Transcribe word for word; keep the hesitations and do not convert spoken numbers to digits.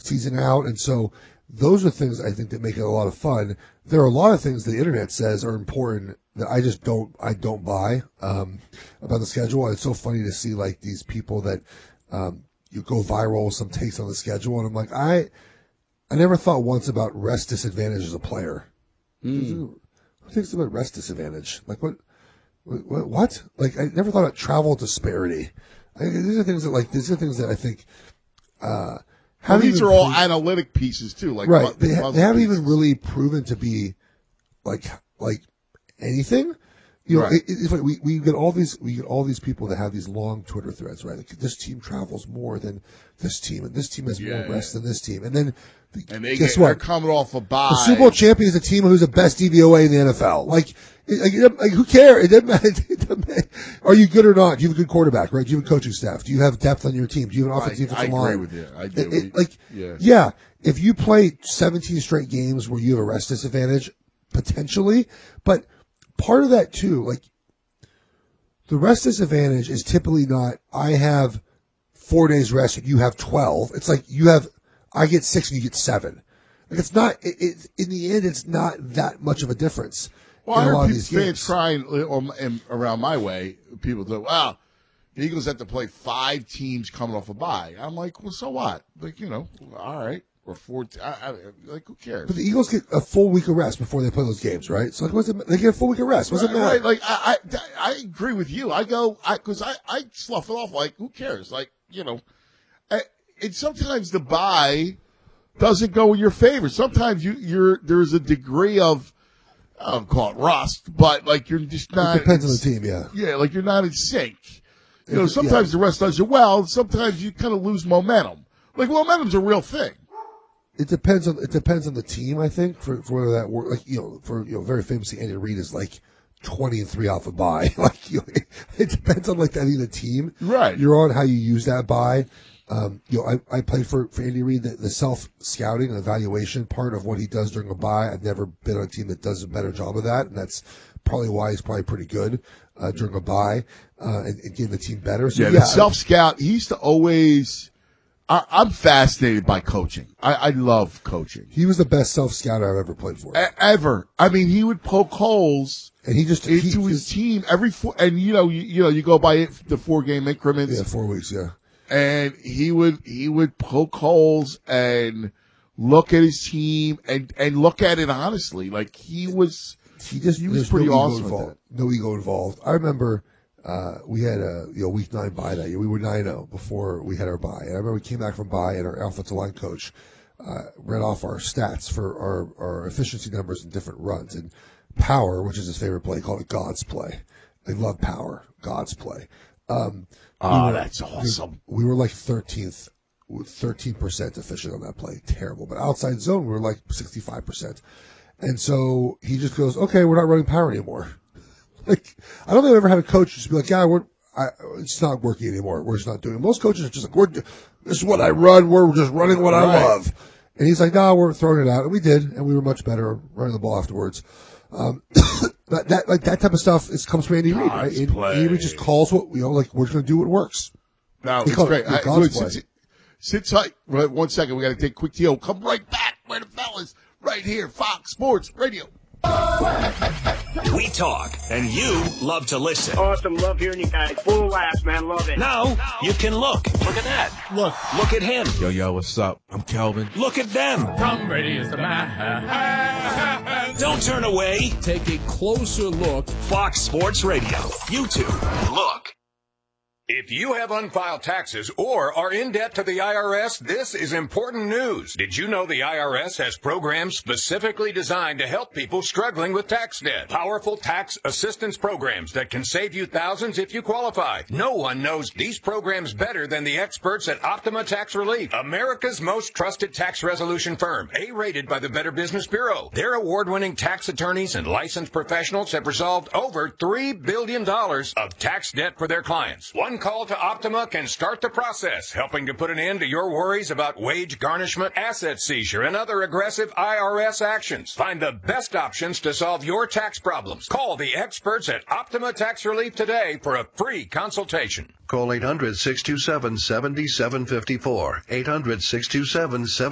season out. And so those are things I think that make it a lot of fun. There are a lot of things the internet says are important that I just don't, I don't buy, um, about the schedule. And it's so funny to see like these people that, um, you go viral with some takes on the schedule. And I'm like, I, I never thought once about rest disadvantage as a player. Mm. Who thinks about rest disadvantage? Like what, what, what? Like I never thought about travel disparity. I, these are things that like, these are things that I think, uh, Well, these are all analytic pieces too, like right. They, ha- they haven't pieces. even really proven to be like like anything. You know, right. it, it's like we, we get all these we get all these people that have these long Twitter threads, right? Like this team travels more than this team, and this team has yeah, more rest yeah. than this team, and then the, and they guess get, what? They're coming off a bye. The Super Bowl champion is a team who's the best D V O A in the N F L. Like, like, like who cares? It doesn't matter. It doesn't matter. Are you good or not? Do you have a good quarterback, right? Do you have a coaching staff? Do you have depth on your team? Do you have an offensive I, defensive I line? agree with you. I do. It, it, like, yeah. yeah, if you play seventeen straight games where you have a rest disadvantage, potentially, but part of that too, like, the rest disadvantage is typically not, I have four days rest and you have twelve. It's like you have, I get six and you get seven. Like it's not, it, it, in the end, it's not that much of a difference. Well, I heard people, fans games. crying or, and around my way. People go, wow, the Eagles have to play five teams coming off a bye. I'm like, well, so what? Like, you know, all right. Or four, I, I, like, who cares? But the Eagles get a full week of rest before they play those games, right? So like, what's it, they get a full week of rest. What's right, it matter? Right, like, I, I, I agree with you. I go, I, cause I, I slough it off like, who cares? Like, you know, I, and sometimes the bye doesn't go in your favor. Sometimes you, you're, there's a degree of, I don't call it rust, but like you're just not. It depends on the team, yeah. Yeah, like you're not in sync. You know, sometimes yeah. the rest does you well, sometimes you kind of lose momentum. Like, momentum's a real thing. It depends on it depends on the team, I think, for for whether that work. Like you know, for you know, very famously, Andy Reid is like twenty and three off a bye. Like you know, it, it depends on like the, the team, right? You're on how you use that bye. Um, you know, I, I played for, for Andy Reid, the, the self scouting and evaluation part of what he does during a bye. I've never been on a team that does a better job of that, and that's probably why he's probably pretty good uh, during a bye uh, and, and getting the team better. So, yeah, yeah, the self scout. He used to always. I, I'm fascinated by coaching. I, I love coaching. He was the best self scouter I've ever played for. A- ever. I mean, he would poke holes. And he just into he, his team every four, and you know, you, you know, you go by it, the four game increments. Yeah, four weeks. Yeah. And he would he would poke holes and look at his team and, and look at it honestly. Like he was, he just he was pretty no awesome. Ego with that. No ego involved. I remember uh, we had a you know week nine bye that year. We were nine zero before we had our bye. And I remember we came back from bye and our offensive line coach uh, read off our stats for our our efficiency numbers in different runs. And power, which is his favorite play, called it God's play. They love power, God's play. Um, oh, we were, that's awesome. We, we were like thirteenth, thirteen percent efficient on that play. Terrible. But outside zone, we were like sixty-five percent. And so he just goes, okay, we're not running power anymore. Like, I don't think I've ever had a coach just be like, yeah, we're, I, it's not working anymore. We're just not doing it. Most coaches are just like, we're, this is what I run. We're just running what I right. love. And he's like, no, we're throwing it out. And we did. And we were much better running the ball afterwards. Um, that, that, like, that type of stuff is, comes from Andy Reid, right? And Andy Reid just calls what, you know, like, we're just going to do what works. No, it's great. It, I, wait, sit, sit tight. Right, one second. We got to take a quick deal. Come right back. Where the fellas, right here, Fox Sports Radio. We talk, and you love to listen. Awesome. Love hearing you guys. Full laughs, man. Love it. Now, you can look. Look at that. Look. Look at him. Yo, yo, what's up? I'm Kelvin. Look at them. Tom Brady is the man. Don't turn away. Take a closer look. Fox Sports Radio. YouTube. Look. If you have unfiled taxes or are in debt to the I R S, this is important news. Did you know the I R S has programs specifically designed to help people struggling with tax debt? Powerful tax assistance programs that can save you thousands if you qualify. No one knows these programs better than the experts at Optima Tax Relief, America's most trusted tax resolution firm, A-rated by the Better Business Bureau. Their award-winning tax attorneys and licensed professionals have resolved over three billion dollars of tax debt for their clients. One call to Optima can start the process, helping to put an end to your worries about wage garnishment, asset seizure, and other aggressive I R S actions. Find the best options to solve your tax problems. Call the experts at Optima Tax Relief today for a free consultation. Call eight hundred, six two seven, seven seven five four. eight hundred, six two seven, seven